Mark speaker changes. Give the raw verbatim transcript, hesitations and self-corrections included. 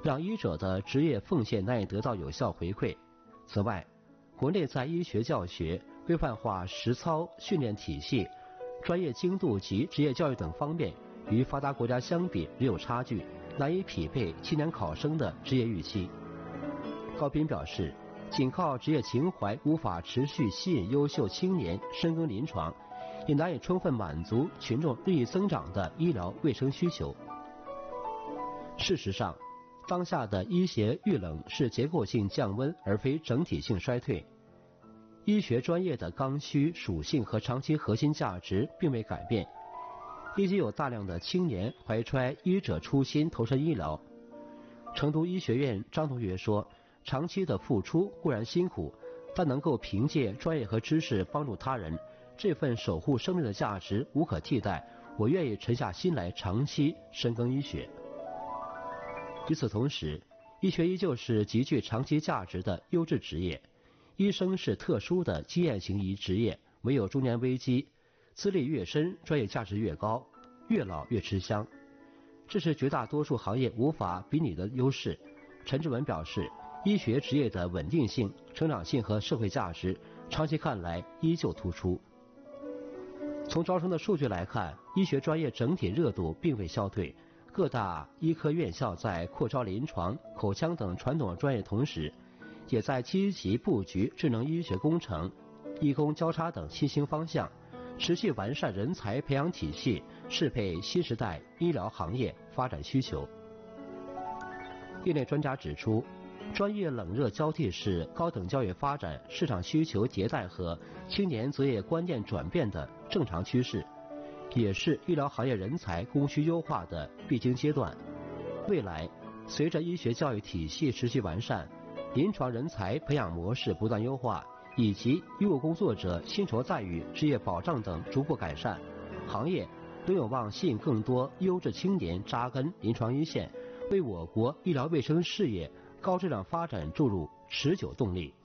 Speaker 1: 让医者的职业奉献难以得到有效回馈。此外，国内在医学教学、规范化实操训练体系、专业精度及职业教育等方面，与发达国家相比仍有差距，难以匹配青年考生的职业预期。高斌表示，仅靠职业情怀无法持续吸引优秀青年深耕临床，也难以充分满足群众日益增长的医疗卫生需求。事实上，当下的医学遇冷是结构性降温，而非整体性衰退。医学专业的刚需属性和长期核心价值并未改变，依旧有大量的青年怀揣医者初心投身医疗。成都医学院张同学说，长期的付出固然辛苦，但能够凭借专业和知识帮助他人，这份守护生命的价值无可替代，我愿意沉下心来长期深耕医学。与此同时，医学依旧是极具长期价值的优质职业，医生是特殊的经验型医职业，没有中年危机，资历越深，专业价值越高，越老越吃香，这是绝大多数行业无法比拟的优势。陈志文表示，医学职业的稳定性、成长性和社会价值，长期看来依旧突出。从招生的数据来看，医学专业整体热度并未消退，各大医科院校在扩招临床、口腔等传统专业同时，也在积极布局智能医学工程、医工交叉等新兴方向，持续完善人才培养体系，适配新时代医疗行业发展需求。业内专家指出，专业冷热交替是高等教育发展、市场需求迭代和青年择业观念转变的正常趋势，也是医疗行业人才供需优化的必经阶段。未来，随着医学教育体系持续完善，临床人才培养模式不断优化，以及医务工作者薪酬待遇、职业保障等逐步改善，行业仍有望吸引更多优质青年扎根临床一线，为我国医疗卫生事业高质量发展注入持久动力。